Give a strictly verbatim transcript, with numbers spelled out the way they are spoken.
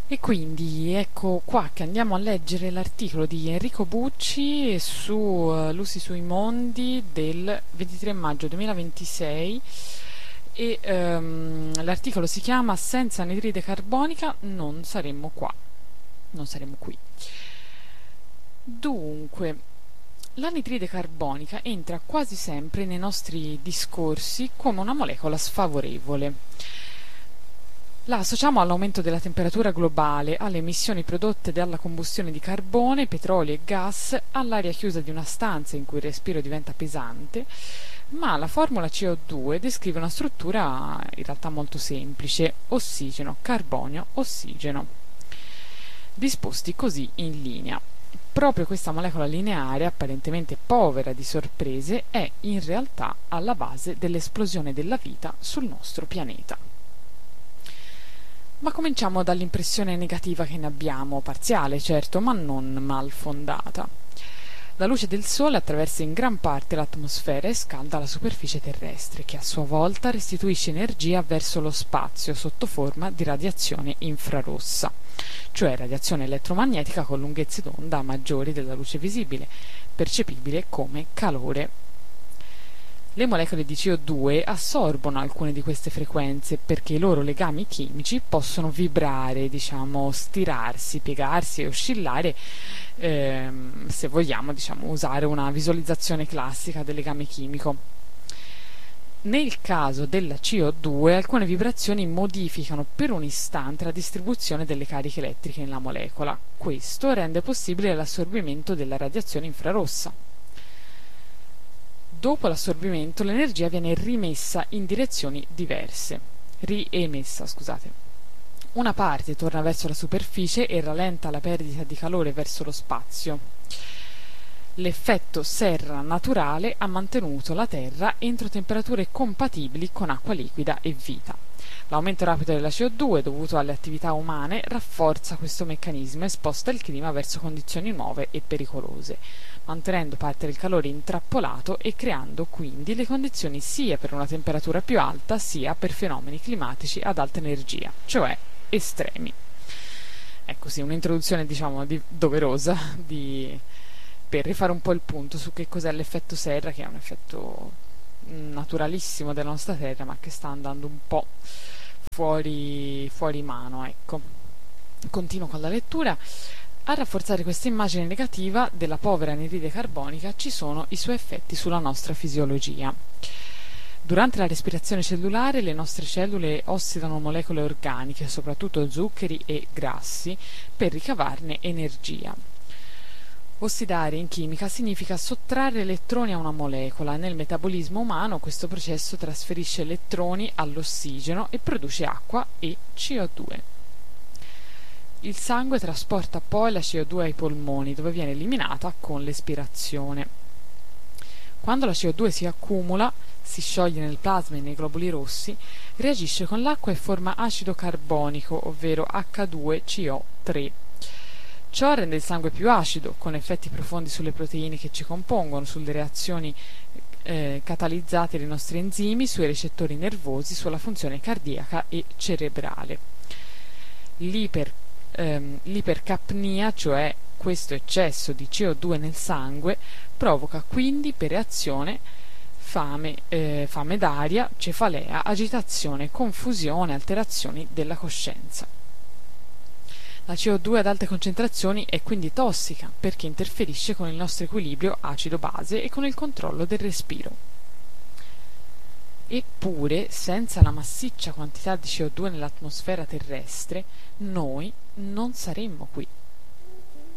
E quindi ecco qua che andiamo a leggere l'articolo di Enrico Bucci su uh, Lucy sui mondi del ventitré maggio duemilaventisei e ehm, l'articolo si chiama Senza anidride carbonica non saremmo qua, non saremmo qui. Dunque, l'anidride carbonica entra quasi sempre nei nostri discorsi come una molecola sfavorevole. La associamo all'aumento della temperatura globale, alle emissioni prodotte dalla combustione di carbone, petrolio e gas, all'aria chiusa di una stanza in cui il respiro diventa pesante, ma la formula C O due descrive una struttura in realtà molto semplice: ossigeno, carbonio, ossigeno, disposti così in linea. Proprio questa molecola lineare, apparentemente povera di sorprese, è in realtà alla base dell'esplosione della vita sul nostro pianeta. Ma cominciamo dall'impressione negativa che ne abbiamo, parziale certo, ma non mal fondata. La luce del Sole attraversa in gran parte l'atmosfera e scalda la superficie terrestre, che a sua volta restituisce energia verso lo spazio sotto forma di radiazione infrarossa, cioè radiazione elettromagnetica con lunghezze d'onda maggiori della luce visibile, percepibile come calore. Le molecole di C O due assorbono alcune di queste frequenze perché i loro legami chimici possono vibrare, diciamo, stirarsi, piegarsi e oscillare, ehm, se vogliamo, diciamo, usare una visualizzazione classica del legame chimico. Nel caso della C O due, alcune vibrazioni modificano per un istante la distribuzione delle cariche elettriche nella molecola. Questo rende possibile l'assorbimento della radiazione infrarossa. Dopo l'assorbimento l'energia viene rimessa in direzioni diverse, riemessa, scusate. Una parte torna verso la superficie e rallenta la perdita di calore verso lo spazio. L'effetto serra naturale ha mantenuto la Terra entro temperature compatibili con acqua liquida e vita. L'aumento rapido della C O due dovuto alle attività umane rafforza questo meccanismo e sposta il clima verso condizioni nuove e pericolose, mantenendo parte del calore intrappolato e creando quindi le condizioni sia per una temperatura più alta sia per fenomeni climatici ad alta energia, cioè estremi. Ecco sì, un'introduzione diciamo di, doverosa di, per rifare un po' il punto su che cos'è l'effetto serra, che è un effetto naturalissimo della nostra Terra ma che sta andando un po' fuori, fuori mano, ecco. Continuo con la lettura. A rafforzare questa immagine negativa della povera anidride carbonica ci sono i suoi effetti sulla nostra fisiologia. Durante la respirazione cellulare le nostre cellule ossidano molecole organiche, soprattutto zuccheri e grassi, per ricavarne energia. Ossidare in chimica significa sottrarre elettroni a una molecola. Nel metabolismo umano questo processo trasferisce elettroni all'ossigeno e produce acqua e C O due. Il sangue trasporta poi la C O due ai polmoni, dove viene eliminata con l'espirazione. Quando la C O due si accumula, si scioglie nel plasma e nei globuli rossi, reagisce con l'acqua e forma acido carbonico, ovvero H due C O tre. Ciò rende il sangue più acido, con effetti profondi sulle proteine che ci compongono, sulle reazioni eh, catalizzate dai nostri enzimi, sui recettori nervosi, sulla funzione cardiaca e cerebrale. L'iper, ehm, l'ipercapnia, cioè questo eccesso di C O due nel sangue, provoca quindi per reazione fame, eh, fame d'aria, cefalea, agitazione, confusione, alterazioni della coscienza. La C O due ad alte concentrazioni è quindi tossica perché interferisce con il nostro equilibrio acido-base e con il controllo del respiro. Eppure, senza la massiccia quantità di C O due nell'atmosfera terrestre, noi non saremmo qui.